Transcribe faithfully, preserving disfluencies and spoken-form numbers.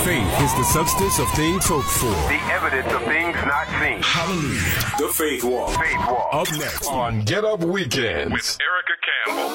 Faith is the substance of things hoped for, the evidence of things not seen. Hallelujah. The Faith Walk. Faith Walk. Up next on Get Up Weekends with Erica Campbell.